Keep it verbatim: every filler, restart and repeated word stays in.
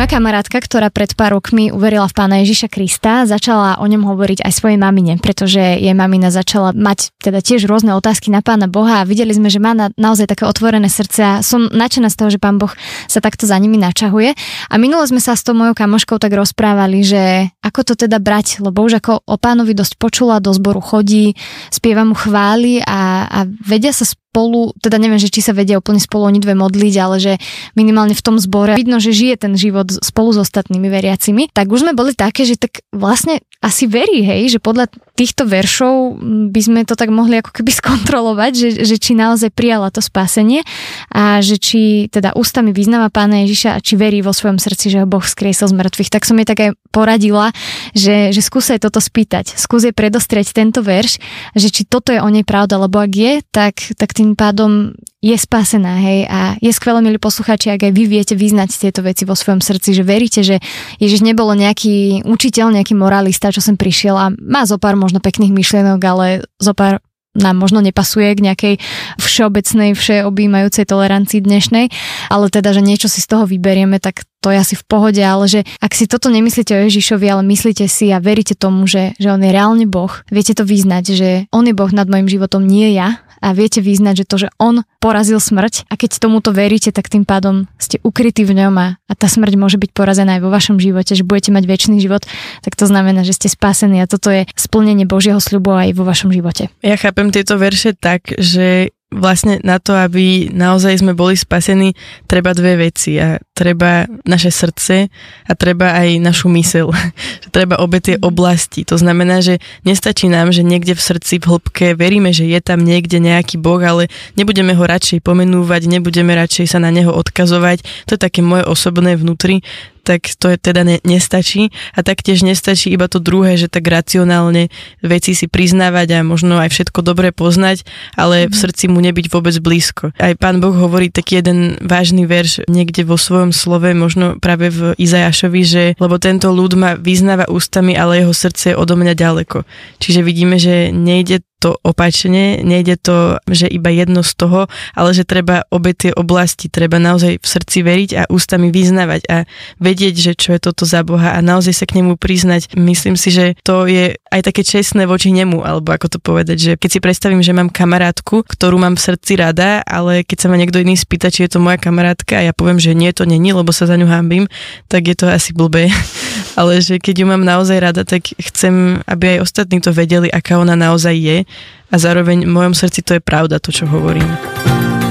Moja kamarátka, ktorá pred pár rokmi uverila v Pána Ježiša Krista, začala o ňom hovoriť aj svojej mamine, pretože jej mamina začala mať teda tiež rôzne otázky na Pána Boha a videli sme, že má na, naozaj také otvorené srdce a som nadšená z toho, že Pán Boh sa takto za nimi načahuje. A minule sme sa s tou mojou kamoškou tak rozprávali, že ako to teda brať, lebo už ako o Pánovi dosť počula, do zboru chodí, spieva mu chvály a, a vedia sa spolu, teda neviem, že či sa vedia úplne spolu oni dve modliť, ale že minimálne v tom zbore vidno, že žije ten život spolu s ostatnými veriacimi. Tak už sme boli také, že tak vlastne asi verí, hej, že podľa týchto veršov by sme to tak mohli ako keby skontrolovať, že, že či naozaj prijala to spásenie a že či teda ústami vyznáva Pána Ježiša a či verí vo svojom srdci, že ho Boh vzkriesol z mŕtvych. Tak som jej tak aj poradila, že, že skúsaj toto spýtať. Skús jej predostrieť tento verš, že či toto je o nej pravda, lebo ak je, tak, tak tým pádom je spásená, hej, a je skvelé, milí poslucháči, ak aj vy viete vyznať tieto veci vo svojom srdci, že veríte, že Ježiš nebolo nejaký učiteľ, nejaký moralista, čo sem prišiel a má zo pár možno pekných myšlienok, ale zo pár nám možno nepasuje k nejakej všeobecnej, všeobjímajúcej tolerancii dnešnej, ale teda, že niečo si z toho vyberieme, tak to je asi v pohode, ale že ak si toto nemyslíte o Ježišovi, ale myslíte si a veríte tomu, že, že on je reálne Boh, viete to vyznať, že on je Boh nad mojim životom, nie ja, a viete vyznať, že to, že on porazil smrť a keď tomuto veríte, tak tým pádom ste ukrytí v ňom a, a tá smrť môže byť porazená aj vo vašom živote, že budete mať večný život, tak to znamená, že ste spasení a toto je splnenie Božieho sľubu aj vo vašom živote. Ja chápem tieto verše tak, že vlastne na to, aby naozaj sme boli spasení, treba dve veci a treba naše srdce a treba aj našu myseľ. Treba obe tie oblasti. To znamená, že nestačí nám, že niekde v srdci v hĺbke veríme, že je tam niekde nejaký Boh, ale nebudeme ho radšej pomenúvať, nebudeme radšej sa na neho odkazovať. To je také moje osobné vnútri, tak to je teda ne, nestačí a taktiež nestačí iba to druhé, že tak racionálne veci si priznávať a možno aj všetko dobre poznať, ale v srdci mu nebyť vôbec blízko. Aj Pán Boh hovorí taký jeden vážny verš niekde vo svojom slove, možno práve v Izajašovi, že lebo tento ľud ma vyznáva ústami, ale jeho srdce je odo mňa ďaleko. Čiže vidíme, že nejde to opačne, nejde to, že iba jedno z toho, ale že treba obe tie oblasti, treba naozaj v srdci veriť a ústami vyznávať a vedieť, že čo je toto za Boha a naozaj sa k nemu priznať. Myslím si, že to je aj také čestné voči nemu, alebo ako to povedať, že keď si predstavím, že mám kamarátku, ktorú mám v srdci rada, ale keď sa ma niekto iný spýta, či je to moja kamarátka a ja poviem, že nie, to není, lebo sa za ňu hanbím, tak je to asi blbé. Ale že keď ju mám naozaj rada, tak chcem, aby aj ostatní to vedeli, aká ona naozaj je a zároveň v mojom srdci to je pravda, to, čo hovorím.